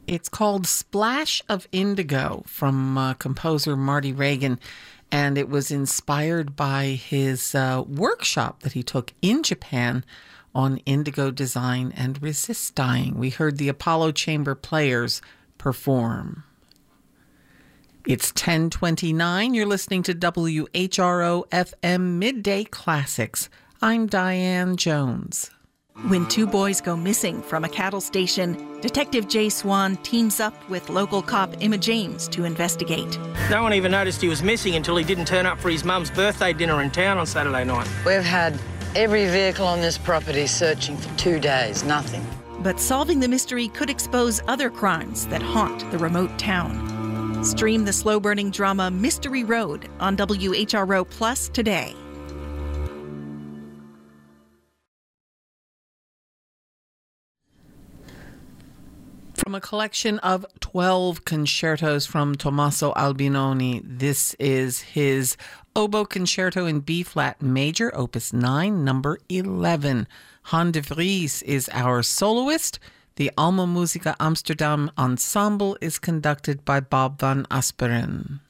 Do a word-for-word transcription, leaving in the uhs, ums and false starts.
It's called Splash of Indigo from uh, composer Marty Reagan, and it was inspired by his uh, workshop that he took in Japan on indigo design and resist dying. We heard the Apollo Chamber Players perform. It's ten twenty-nine. You're listening to W H R O F M Midday Classics. I'm Diane Jones. When two boys go missing from a cattle station, Detective Jay Swan teams up with local cop Emma James to investigate. No one even noticed he was missing until he didn't turn up for his mum's birthday dinner in town on Saturday night. We've had every vehicle on this property searching for two days, nothing. But solving the mystery could expose other crimes that haunt the remote town. Stream the slow-burning drama Mystery Road on W H R O Plus today. From a collection of twelve concertos from Tommaso Albinoni, this is his Oboe Concerto in B-flat major, opus nine, number eleven. Han de Vries is our soloist. The Alma Musica Amsterdam Ensemble is conducted by Bob van Asperen.